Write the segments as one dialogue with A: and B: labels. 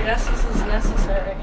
A: guess this is necessary.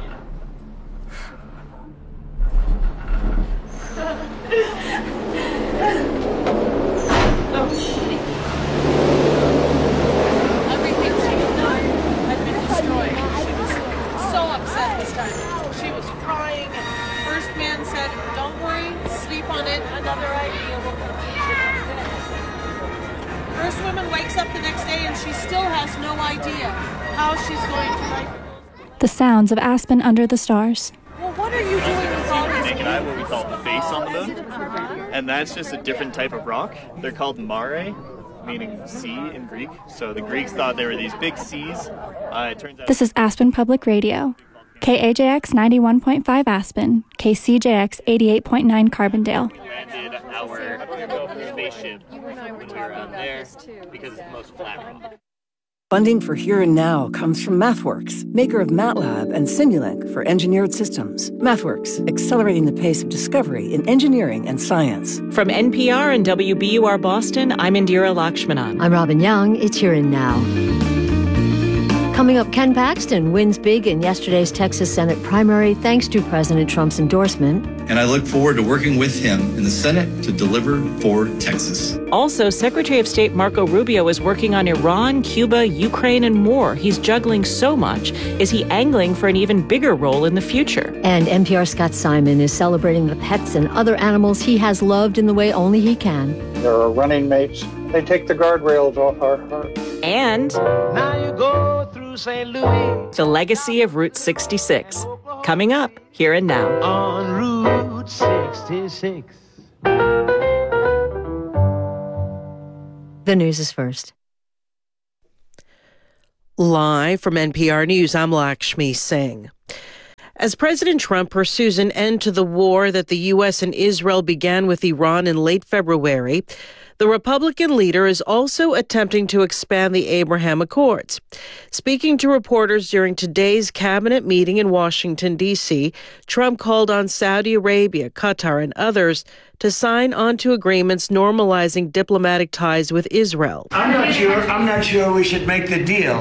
B: Everything she had done had been destroyed. She was so upset this time. She was crying, and first man said, "Don't worry, sleep on it. Another idea will come to you." First woman wakes up the next day and she still has no idea how she's going to write.
C: The sounds of Aspen under the stars.
B: Well, what are you doing with all these?
D: Naked eye, what we call the face on the moon, and that's just a different type of rock. They're called mare, meaning sea in Greek. So the Greeks thought they were these big seas. It turns out
C: This is Aspen Public Radio. KAJX 91.5 Aspen, KCJX 88.9 Carbondale.
D: we landed our spaceship when we were around there because it's the most flat rock.
E: Funding for Here and Now comes from MathWorks, maker of MATLAB and Simulink for engineered systems. MathWorks, accelerating the pace of discovery in engineering and science.
F: From NPR and WBUR Boston, I'm Indira Lakshmanan.
G: I'm Robin Young. It's Here and Now. Coming up, Ken Paxton wins big in yesterday's Texas Senate primary thanks to President Trump's endorsement.
H: And I look forward to working with him in the Senate to deliver for Texas.
F: Also, Secretary of State Marco Rubio is working on Iran, Cuba, Ukraine, and more. He's juggling so much. Is he angling for an even bigger role in the future?
G: And NPR's Scott Simon is celebrating the pets and other animals he has loved in the way only he can.
I: There are running mates. They take the guardrails off our heart.
F: And
J: now you go through St. Louis.
F: the legacy of Route 66. Coming up, Here and Now.
J: On Route 66.
G: The news is first.
K: Live from NPR News, I'm Lakshmi Singh. As President Trump pursues an end to the war that the U.S. and Israel began with Iran in late February, the Republican leader is also attempting to expand the Abraham Accords. Speaking to reporters during today's cabinet meeting in Washington, D.C., Trump called on Saudi Arabia, Qatar, and others to sign onto agreements normalizing diplomatic ties with Israel.
L: I'm not sure we should make the deal.